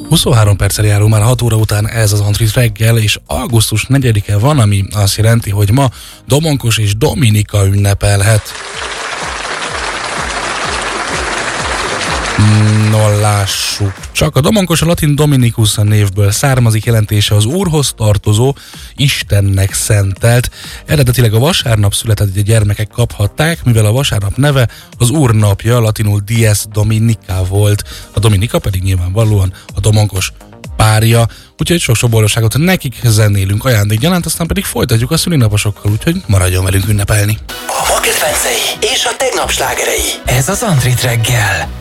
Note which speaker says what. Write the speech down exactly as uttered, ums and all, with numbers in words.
Speaker 1: huszonhárom perccel járunk már hat óra után, ez az Antrit reggel, és augusztus negyedike van, ami azt jelenti, hogy ma Domonkos és Dominika ünnepelhet. No, lássuk. Csak a Domonkos a latin Dominicus névből származik, jelentése az Úrhoz tartozó, Istennek szentelt. Eredetileg a vasárnap született gyermekek kaphatták, mivel a vasárnap neve az Úr napja, latinul Dies Dominica volt. A Dominika pedig nyilvánvalóan a Domonkos párja, úgyhogy sok-sok boldogságot nekik zenélünk ajándékgyanánt, aztán pedig folytatjuk a szülinaposokkal, úgyhogy maradjon velünk ünnepelni.
Speaker 2: A ma kedvencei és a tegnap slágerei. Ez az Antrit reggel.